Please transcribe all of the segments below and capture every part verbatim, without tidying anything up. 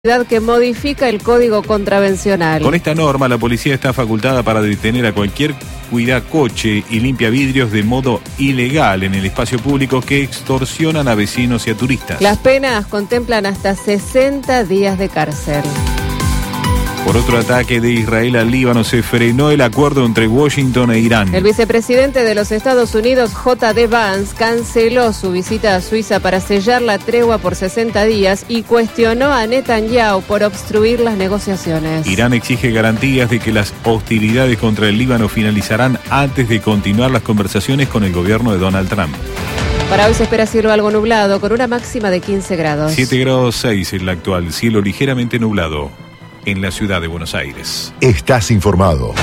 que modifica el Código Contravencional. Con esta norma, la policía está facultada para detener a cualquier cuidacoche y limpia vidrios de modo ilegal en el espacio público que extorsionan a vecinos y a turistas. Las penas contemplan hasta sesenta días de cárcel. Por otro ataque de Israel al Líbano, se frenó el acuerdo entre Washington e Irán. El vicepresidente de los Estados Unidos, J D Vance, canceló su visita a Suiza para sellar la tregua por sesenta días y cuestionó a Netanyahu por obstruir las negociaciones. Irán exige garantías de que las hostilidades contra el Líbano finalizarán antes de continuar las conversaciones con el gobierno de Donald Trump. Para hoy se espera cielo algo nublado, con una máxima de quince grados. siete grados seis en la actual, cielo ligeramente nublado en la ciudad de Buenos Aires. Estás informado.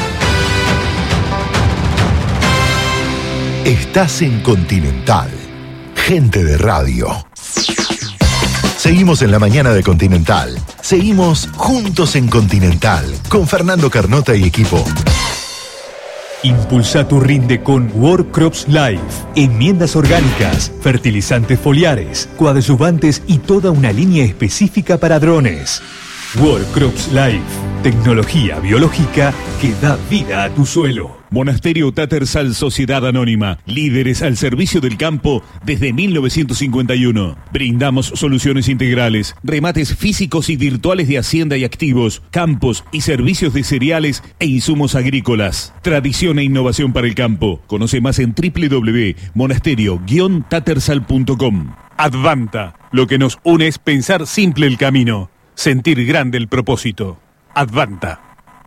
Estás en Continental. Gente de radio. Seguimos en la mañana de Continental. Seguimos juntos en Continental con Fernando Carnota y equipo. Impulsa tu rinde con World Crops Life. Enmiendas orgánicas, fertilizantes foliares, coadyuvantes y toda una línea específica para drones. World Crops Life, tecnología biológica que da vida a tu suelo. Monasterio Tattersall Sociedad Anónima, líderes al servicio del campo desde mil novecientos cincuenta y uno. Brindamos soluciones integrales, remates físicos y virtuales de hacienda y activos, campos y servicios de cereales e insumos agrícolas. Tradición e innovación para el campo. Conoce más en doble u doble u doble u punto monasterio guion tattersall punto com. Advanta, lo que nos une es pensar simple el camino. Sentir grande el propósito. Advanta.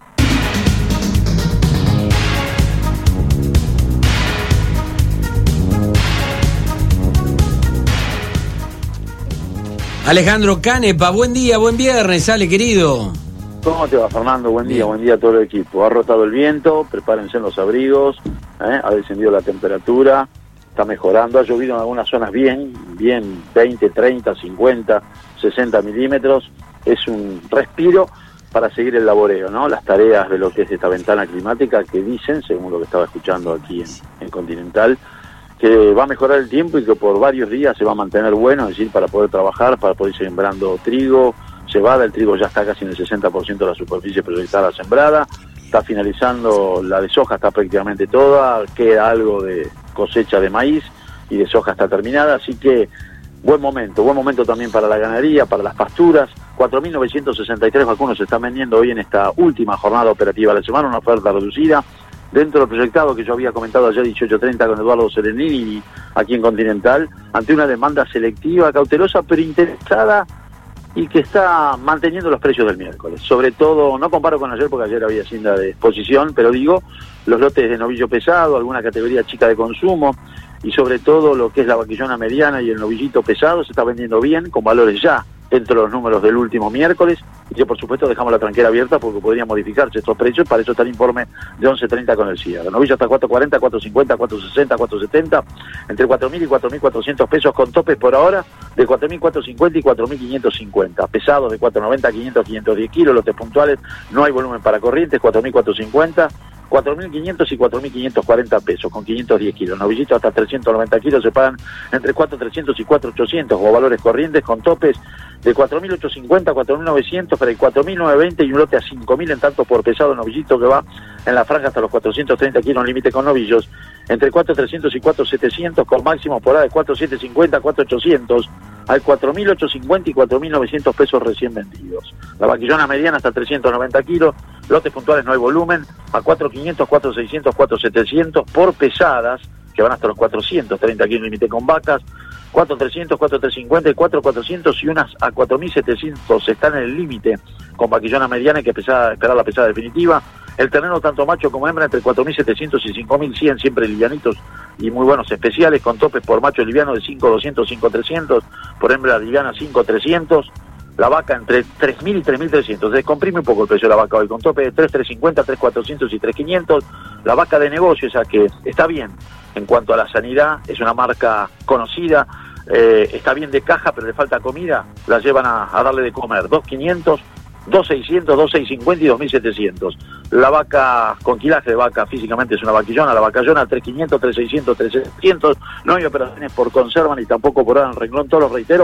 Alejandro Canepa, buen día, buen viernes, Ale, querido. ¿Cómo te va, Fernando? Buen día, Bien. buen día a todo el equipo. Ha rotado el viento, prepárense en los abrigos, ¿eh? Ha descendido la temperatura, está mejorando, ha llovido en algunas zonas bien, bien, veinte, treinta, cincuenta, sesenta milímetros. Es un respiro para seguir el laboreo, ¿no? Las tareas de lo que es esta ventana climática que dicen, según lo que estaba escuchando aquí en, en Continental, que va a mejorar el tiempo y que por varios días se va a mantener bueno, es decir, para poder trabajar, para poder ir sembrando trigo, cebada. El trigo ya está casi en el sesenta por ciento de la superficie proyectada sembrada, está finalizando la de soja, está prácticamente toda, queda algo de cosecha de maíz y de soja está terminada, así que buen momento, buen momento también para la ganadería, para las pasturas. cuatro mil novecientos sesenta y tres vacunos se están vendiendo hoy en esta última jornada operativa de la semana, una oferta reducida dentro del proyectado que yo había comentado ayer dieciocho treinta con Eduardo Serenini aquí en Continental, ante una demanda selectiva, cautelosa, pero interesada y que está manteniendo los precios del miércoles. Sobre todo, no comparo con ayer porque ayer había hacienda de exposición, pero digo, los lotes de novillo pesado, alguna categoría chica de consumo y sobre todo lo que es la vaquillona mediana y el novillito pesado se está vendiendo bien, con valores ya dentro de los números del último miércoles, y que por supuesto dejamos la tranquera abierta porque podrían modificarse estos precios, para eso está el informe de once treinta con el C I A. El novillo está cuatro cuarenta, cuatro cincuenta, cuatro sesenta, cuatro setenta, entre cuatro mil y cuatro mil cuatrocientos pesos, con topes por ahora de cuatro mil cuatrocientos cincuenta y cuatro mil quinientos cincuenta, pesados de cuatro noventa, quinientos, quinientos diez kilos, lotes puntuales, no hay volumen para corrientes, cuatro mil cuatrocientos cincuenta, cuatro mil quinientos y cuatro mil quinientos cuarenta pesos, con quinientos diez kilos. Novillitos hasta trescientos noventa kilos se pagan entre cuatro mil trescientos y cuatro mil ochocientos, o valores corrientes con topes de cuatro mil ochocientos cincuenta, cuatro mil novecientos, para el cuatro mil novecientos veinte y un lote a cinco mil en tanto por pesado, novillito que va en la franja hasta los cuatrocientos treinta kilos, límite con novillos, entre cuatro mil trescientos y cuatro mil setecientos, con máximo por ahora de cuatro mil setecientos cincuenta, cuatro mil ochocientos, al cuatro mil ochocientos cincuenta y cuatro mil novecientos pesos recién vendidos. La vaquillona mediana hasta trescientos noventa kilos, lotes puntuales no hay volumen, a cuatro mil quinientos, cuatro mil seiscientos, cuatro mil setecientos, por pesadas, que van hasta los cuatrocientos treinta kilos, límite con vacas, cuatro mil trescientos, cuatro mil trescientos cincuenta y cuatro mil cuatrocientos y unas a cuatro mil setecientos están en el límite con vaquillona mediana, hay que pesar, esperar la pesada definitiva. El ternero tanto macho como hembra entre cuatro mil setecientos y cinco mil cien, siempre livianitos y muy buenos especiales, con topes por macho liviano de cinco mil doscientos, cinco mil trescientos, por hembra liviana cinco mil trescientos. La vaca entre tres mil y tres mil trescientos, descomprime un poco el precio de la vaca hoy, con tope de tres mil trescientos cincuenta, tres mil cuatrocientos y tres mil quinientos. La vaca de negocio, esa que está bien en cuanto a la sanidad, es una marca conocida, eh, está bien de caja, pero le falta comida, la llevan a, a darle de comer, dos mil quinientos, dos mil seiscientos, dos mil seiscientos cincuenta y dos mil setecientos. La vaca con quilaje de vaca físicamente es una vaquillona, la vacallona tres mil quinientos, tres mil seiscientos, tres mil setecientos, no hay operaciones por conserva ni tampoco por ahora en renglón, todo lo reitero,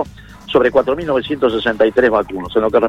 sobre cuatro mil novecientos sesenta y tres vacunos. En lo que